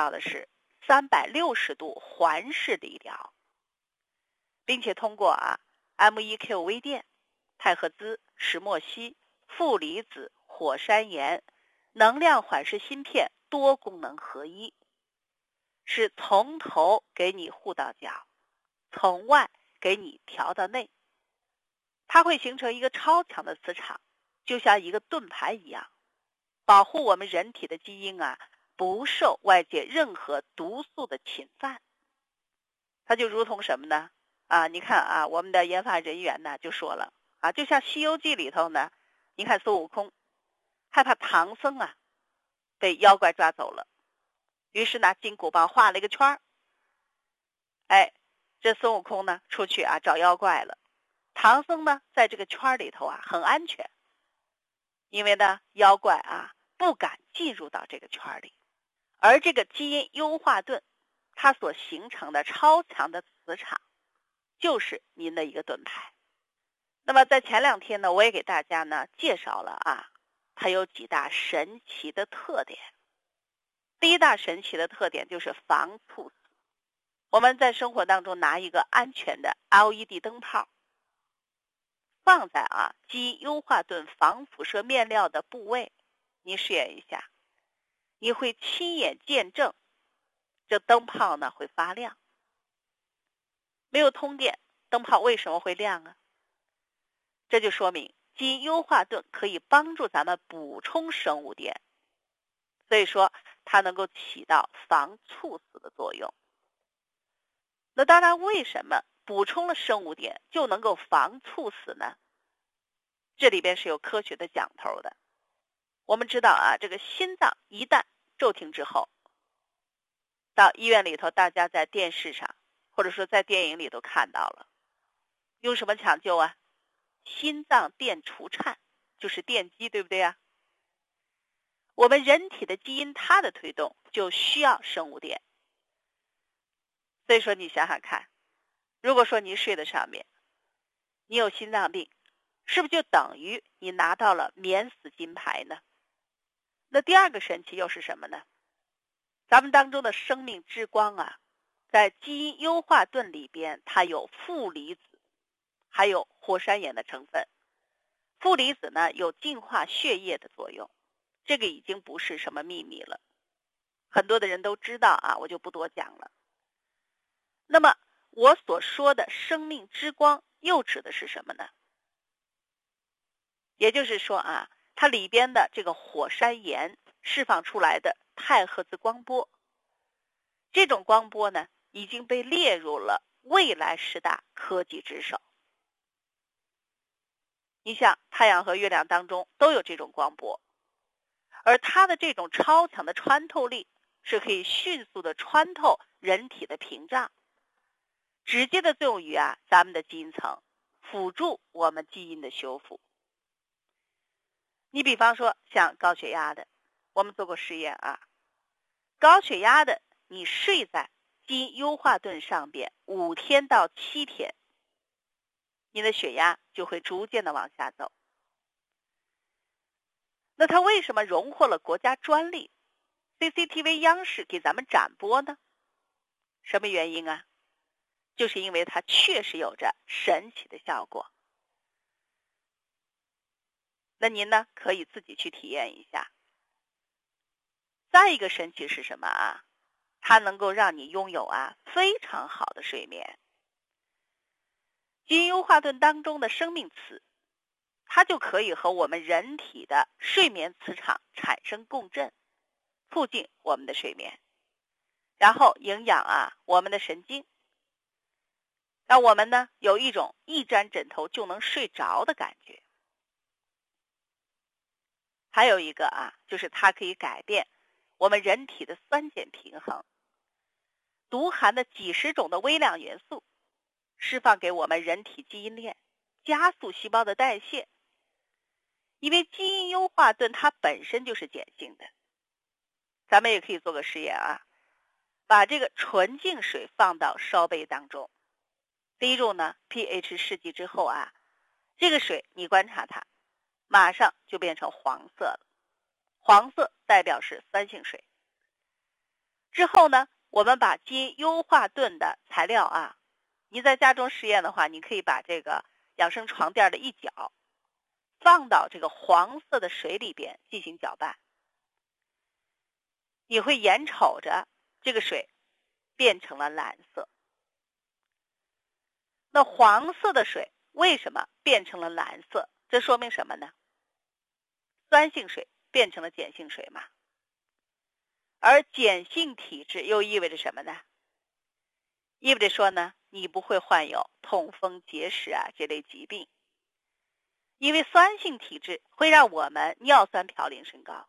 到的是360度环视理疗，并且通过MEQ 微电、太赫兹、石墨烯、负离子、火山岩、能量缓释芯片多功能合一，是从头给你护到脚，从外给你调到内，它会形成一个超强的磁场，就像一个盾牌一样，保护我们人体的基因不受外界任何毒素的侵犯。它就如同什么呢？你看我们的研发人员呢就说了就像《西游记》里头呢，你看孙悟空害怕唐僧被妖怪抓走了，于是拿金箍棒画了一个圈儿。这孙悟空呢出去找妖怪了，唐僧呢在这个圈里头很安全，因为呢妖怪不敢进入到这个圈里。而这个基因优化盾它所形成的超强的磁场就是您的一个盾牌。那么在前2天呢，我也给大家呢介绍了它有几大神奇的特点。第一大神奇的特点就是防猝死。我们在生活当中拿一个安全的 LED 灯泡放在基因优化盾防辐射面料的部位，你试验一下，你会亲眼见证这灯泡呢会发亮。没有通电，灯泡为什么会亮这就说明基因优化盾可以帮助咱们补充生物电，所以说它能够起到防猝死的作用。那当然，为什么补充了生物电就能够防猝死呢？这里边是有科学的讲头的。我们知道这个心脏一旦骤停之后，到医院里头大家在电视上或者说在电影里都看到了，用什么抢救心脏电除颤，就是电击，对不对我们人体的基因它的推动就需要生物电。所以说你想想看，如果说你睡在上面，你有心脏病，是不是就等于你拿到了免死金牌呢？那第二个神奇又是什么呢？咱们当中的生命之光在基因优化盾里边它有负离子还有火山岩的成分。负离子呢有净化血液的作用，这个已经不是什么秘密了，很多的人都知道我就不多讲了。那么我所说的生命之光又指的是什么呢？也就是说它里边的这个火山岩释放出来的太赫兹光波，这种光波呢已经被列入了未来10大科技之首。你像太阳和月亮当中都有这种光波，而它的这种超强的穿透力是可以迅速的穿透人体的屏障，直接的作用于咱们的基因层，辅助我们基因的修复。你比方说像高血压的，我们做过实验高血压的你睡在基因优化盾上边5天到7天，你的血压就会逐渐的往下走。那它为什么荣获了国家专利， CCTV 央视给咱们展播呢？什么原因就是因为它确实有着神奇的效果。那您呢可以自己去体验一下。再一个神奇是什么它能够让你拥有非常好的睡眠。基因优化盾当中的生命磁，它就可以和我们人体的睡眠磁场产生共振，促进我们的睡眠，然后营养我们的神经，让我们呢有一种一沾枕头就能睡着的感觉。还有一个就是它可以改变我们人体的酸碱平衡，毒含的几十种的微量元素释放给我们人体基因链，加速细胞的代谢。因为基因优化盾它本身就是碱性的，咱们也可以做个实验把这个纯净水放到烧杯当中，滴入呢 pH 试剂之后这个水你观察它马上就变成黄色了，黄色代表是酸性水。 之后呢，我们把基因优化盾的材料啊，你在家中实验的话，你可以把这个养生床垫的一角放到这个黄色的水里边进行搅拌，你会眼瞅着这个水变成了蓝色。那黄色的水为什么变成了蓝色？这说明什么呢？酸性水变成了碱性水嘛。而碱性体质又意味着什么呢？意味着说呢，你不会患有痛风、结石啊这类疾病。因为酸性体质会让我们尿酸嘌呤升高。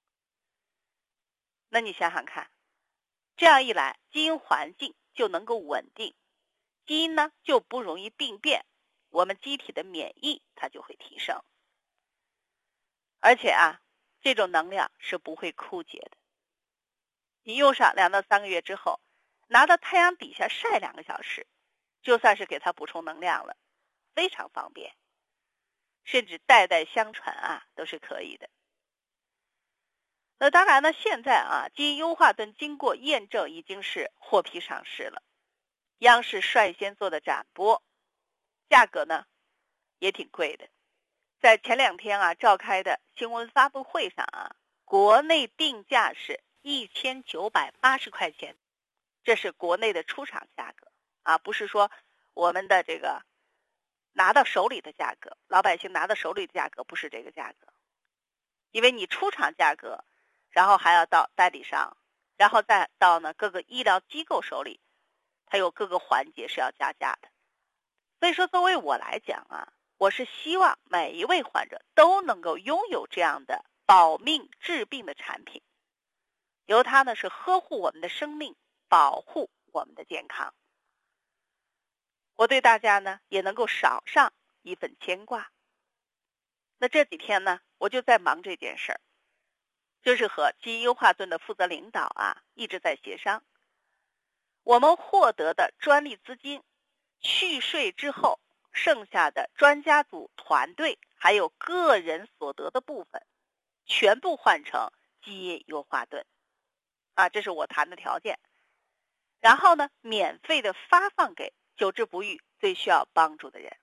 那你想想看，这样一来，基因环境就能够稳定，基因呢就不容易病变，我们机体的免疫它就会提升。而且啊，这种能量是不会枯竭的。你用上2到3个月之后，拿到太阳底下晒2个小时，就算是给它补充能量了，非常方便。甚至代代相传啊，都是可以的。那当然呢，现在啊，基因优化盾经过验证已经是获批上市了，央视率先做的展播，价格呢也挺贵的。在前2天啊召开的新闻发布会上啊，国内定价是1980块钱，这是国内的出厂价格啊，不是说我们的这个拿到手里的价格，老百姓拿到手里的价格不是这个价格。因为你出厂价格，然后还要到代理商，然后再到呢各个医疗机构手里，它有各个环节是要加价的。所以说作为我来讲啊，我是希望每一位患者都能够拥有这样的保命治病的产品，由它呢是呵护我们的生命，保护我们的健康。我对大家呢也能够少上一份牵挂。那这几天呢，我就在忙这件事儿，就是和基因优化盾的负责领导啊一直在协商。我们获得的专利资金去税之后，剩下的专家组团队还有个人所得的部分，全部换成基因优化盾啊，这是我谈的条件。然后呢，免费的发放给久治不愈最需要帮助的人。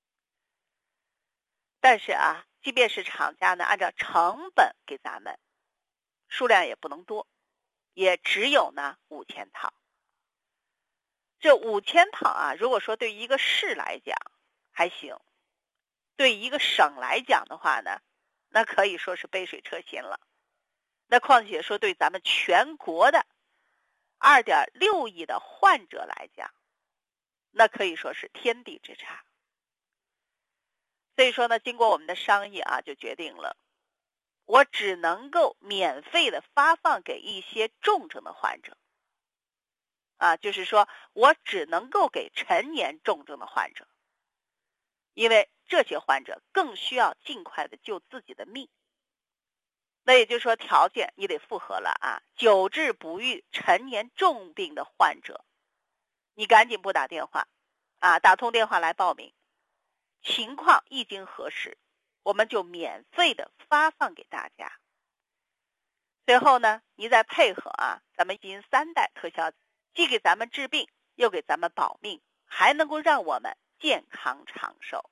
但是啊，即便是厂家呢按照成本给咱们，数量也不能多，也只有呢5000套。这5000套啊，如果说对于一个市来讲还行，对于一个省来讲的话呢，那可以说是杯水车薪了。那况且说对咱们全国的2.6亿的患者来讲，那可以说是天地之差。所以说呢，经过我们的商议啊，就决定了，我只能够免费的发放给一些重症的患者啊，就是说我只能够给陈年重症的患者，因为这些患者更需要尽快的救自己的命。那也就是说条件你得符合了啊，久治不愈陈年重病的患者，你赶紧拨打电话啊，打通电话来报名，情况一经核实，我们就免费的发放给大家。随后呢，你再配合啊，咱们基因3代特效，既给咱们治病，又给咱们保命，还能够让我们健康长寿。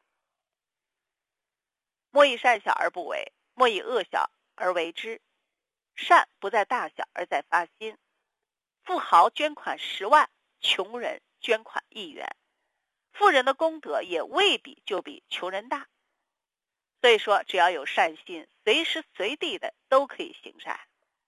莫以善小而不为，莫以恶小而为之。善不在大小，而在发心。富豪捐款10万，穷人捐款1元，富人的功德也未必就比穷人大。所以说，只要有善心，随时随地的都可以行善。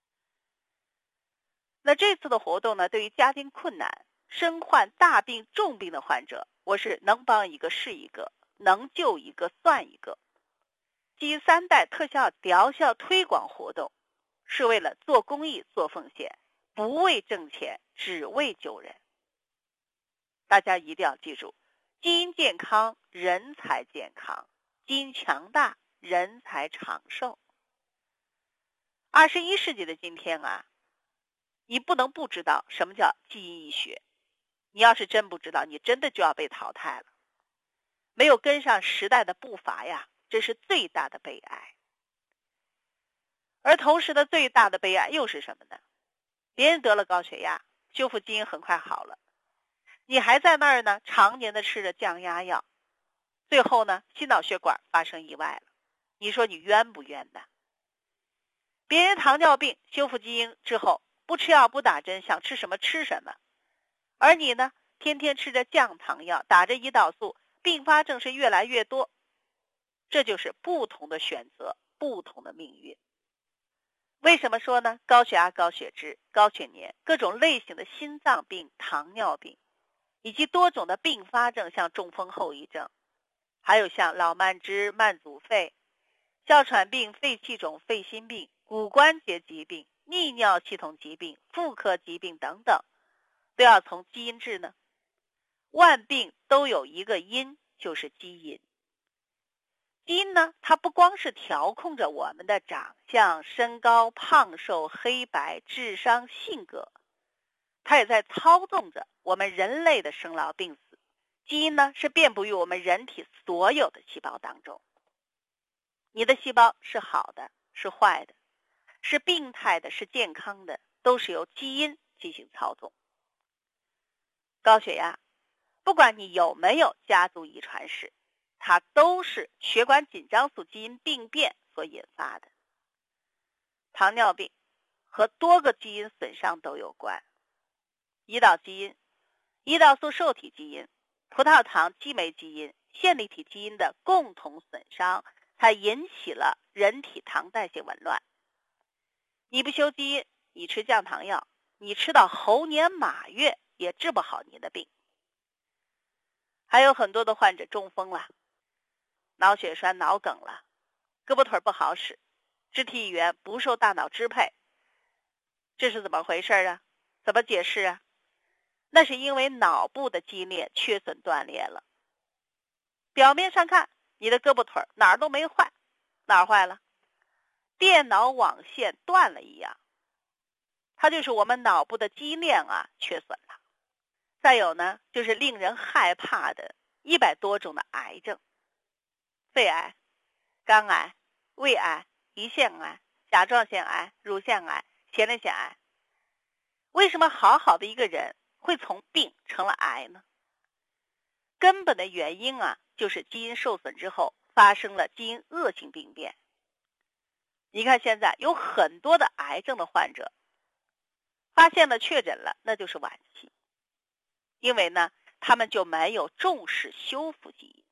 那这次的活动呢，对于家庭困难、身患大病重病的患者，我是能帮一个是一个，能救一个算一个。基因3代特效疗效推广活动是为了做公益做奉献，不为挣钱，只为救人。大家一定要记住，基因健康人才健康，基因强大人才长寿。21世纪的今天啊，你不能不知道什么叫基因医学。你要是真不知道，你真的就要被淘汰了。没有跟上时代的步伐呀，这是最大的悲哀。而同时的最大的悲哀又是什么呢？ 别人得了高血压，修复基因很快好了，你还在那儿呢，常年的吃着降压药，最后呢，心脑血管发生意外了，你说你冤不冤呢？别人糖尿病修复基因之后，不吃药不打针，想吃什么吃什么，而你呢，天天吃着降糖药，打着胰岛素，并发症是越来越多。这就是不同的选择，不同的命运。为什么说呢？高血压、高血脂、高血粘，各种类型的心脏病、糖尿病，以及多种的并发症，像中风后遗症，还有像老慢支、慢阻肺、哮喘病、肺气肿、肺心病、骨关节疾病、泌尿系统疾病、妇科疾病等等，都要从基因治呢。万病都有一个因，就是基因。基因呢，它不光是调控着我们的长相、身高、胖瘦、黑白、智商、性格，它也在操纵着我们人类的生老病死。基因呢，是遍布于我们人体所有的细胞当中。你的细胞是好的，是坏的，是病态的，是健康的，都是由基因进行操纵。高血压，不管你有没有家族遗传史，它都是血管紧张素基因病变所引发的。糖尿病和多个基因损伤都有关，胰岛基因、胰岛素受体基因、葡萄糖激酶基因、线粒体基因的共同损伤，才引起了人体糖代谢紊乱。你不修基因，你吃降糖药，你吃到猴年马月也治不好你的病。还有很多的患者中风了，脑血栓、脑梗了，胳膊腿不好使，肢体语言不受大脑支配，这是怎么回事啊？怎么解释啊？那是因为脑部的基因链缺损断裂了。表面上看，你的胳膊腿哪儿都没坏，哪儿坏了？电脑网线断了一样，它就是我们脑部的基因链缺损了。再有呢，就是令人害怕的100多种的癌症，肺癌、肝癌、胃癌、胰腺癌、甲状腺癌、乳腺癌、前列腺癌。为什么好好的一个人会从病成了癌呢？根本的原因就是基因受损之后发生了基因恶性病变。你看现在有很多的癌症的患者发现了确诊了，那就是晚期，因为呢他们就没有重视修复基因。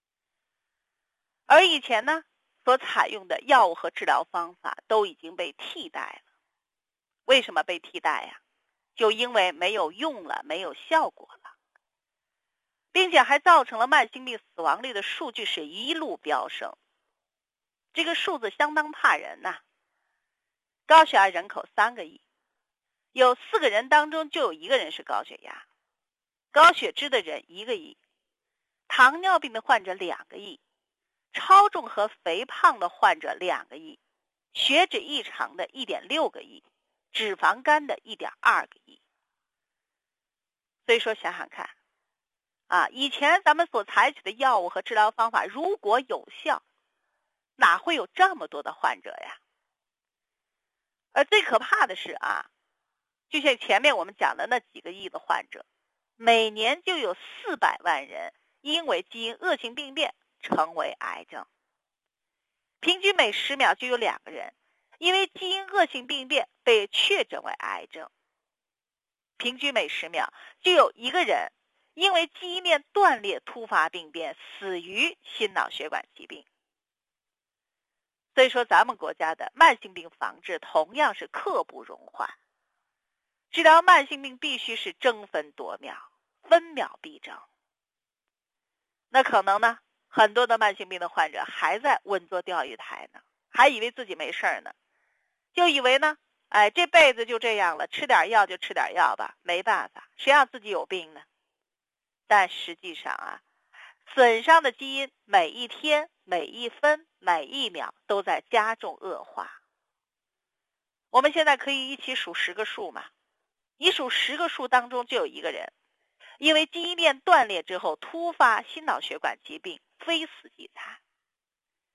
而以前呢所采用的药物和治疗方法都已经被替代了。为什么被替代呀？就因为没有用了，没有效果了，并且还造成了慢性病死亡率的数据是一路飙升。这个数字相当怕人呐。高血压人口3个亿，有4个人当中就有1个人是高血压，高血脂的人1个亿，糖尿病的患者2个亿，超重和肥胖的患者2个亿，血脂异常的1.6个亿，脂肪肝的1.2个亿。所以说想想看以前咱们所采取的药物和治疗方法如果有效，哪会有这么多的患者呀？而最可怕的是就像前面我们讲的那几个亿的患者，每年就有400万人因为基因恶性病变成为癌症，平均每10秒就有2个人因为基因恶性病变被确诊为癌症，平均每10秒就有1个人因为基因链断裂突发病变死于心脑血管疾病。所以说咱们国家的慢性病防治同样是刻不容缓，治疗慢性病必须是争分夺秒，分秒必争。那可能呢，很多的慢性病的患者还在稳坐钓鱼台呢，还以为自己没事呢，就以为呢这辈子就这样了，吃点药就吃点药吧，没办法，谁让自己有病呢？但实际上损伤的基因每一天、每一分、每一秒都在加重恶化。我们现在可以一起数10个数嘛，你数10个数当中就有1个人因为基因链断裂之后突发心脑血管疾病非死即残。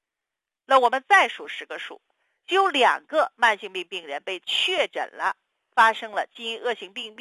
那我们再数10个数，就有2个慢性病病人被确诊了发生了基因恶性病变。